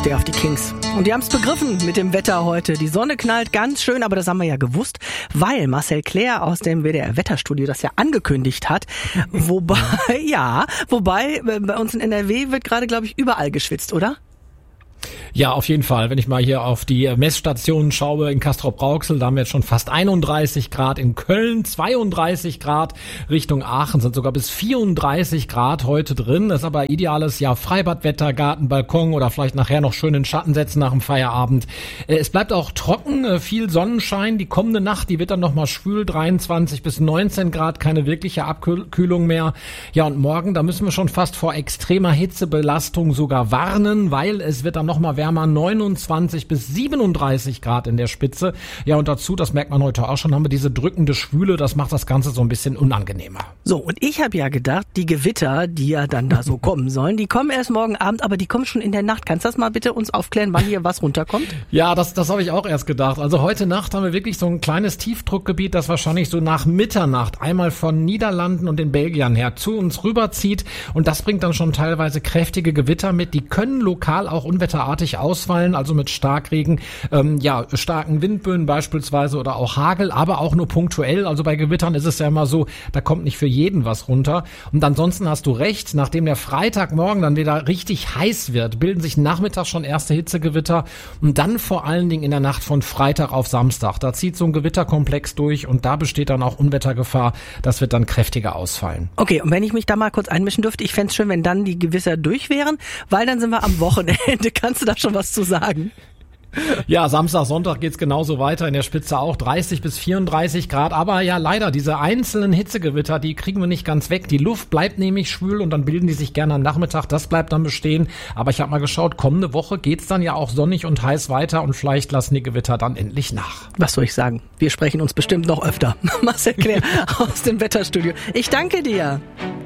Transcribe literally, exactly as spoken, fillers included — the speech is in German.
stehe auf die Kings. Und die haben es begriffen mit dem Wetter heute. Die Sonne knallt ganz schön, aber das haben wir ja gewusst, weil Marcel Clair aus dem W D R-Wetterstudio das ja angekündigt hat. Wobei, ja, wobei bei uns in N R W wird gerade, glaube ich, überall geschwitzt, oder? Ja, auf jeden Fall. Wenn ich mal hier auf die Messstationen schaue in Castrop-Rauxel, da haben wir jetzt schon fast einunddreißig Grad. In Köln zweiunddreißig Grad. Richtung Aachen sind sogar bis vierunddreißig Grad heute drin. Das ist aber ideales, ja, Freibadwetter, Garten, Balkon oder vielleicht nachher noch schön in den Schatten setzen nach dem Feierabend. Es bleibt auch trocken, viel Sonnenschein. Die kommende Nacht, die wird dann nochmal schwül, dreiundzwanzig bis neunzehn Grad, keine wirkliche Abkühlung mehr. Ja, und morgen, da müssen wir schon fast vor extremer Hitzebelastung sogar warnen, weil es wird dann nochmal wärmer, neunundzwanzig bis siebenunddreißig Grad in der Spitze. Ja, und dazu, das merkt man heute auch schon, haben wir diese drückende Schwüle, das macht das Ganze so ein bisschen unangenehmer. So, und ich habe ja gedacht, die Gewitter, die ja dann da so kommen sollen, die kommen erst morgen Abend, aber die kommen schon in der Nacht. Kannst du das mal bitte uns aufklären, wann hier was runterkommt? Ja, das, das habe ich auch erst gedacht. Also heute Nacht haben wir wirklich so ein kleines Tiefdruckgebiet, das wahrscheinlich so nach Mitternacht einmal von Niederlanden und den Belgiern her zu uns rüberzieht. Und das bringt dann schon teilweise kräftige Gewitter mit. Die können lokal auch unwetterartig ausfallen, also mit Starkregen, ähm, ja, starken Windböen beispielsweise oder auch Hagel, aber auch nur punktuell. Also bei Gewittern ist es ja immer so, da kommt nicht für jeden was runter. Und ansonsten hast du recht, nachdem der Freitagmorgen dann wieder richtig heiß wird, bilden sich nachmittags schon erste Hitzegewitter und dann vor allen Dingen in der Nacht von Freitag auf Samstag. Da zieht so ein Gewitterkomplex durch und da besteht dann auch Unwettergefahr. Das wird dann kräftiger ausfallen. Okay, und wenn ich mich da mal kurz einmischen dürfte, ich fände es schön, wenn dann die Gewitter durch wären, weil dann sind wir am Wochenende. Kannst du da schon was zu sagen? Ja, Samstag, Sonntag geht's genauso weiter, in der Spitze auch dreißig bis vierunddreißig Grad, aber ja leider, diese einzelnen Hitzegewitter, die kriegen wir nicht ganz weg, die Luft bleibt nämlich schwül und dann bilden die sich gerne am Nachmittag, das bleibt dann bestehen, aber ich habe mal geschaut, kommende Woche geht's dann ja auch sonnig und heiß weiter und vielleicht lassen die Gewitter dann endlich nach. Was soll ich sagen, wir sprechen uns bestimmt noch öfter. Marcel Clair aus dem Wetterstudio. Ich danke dir.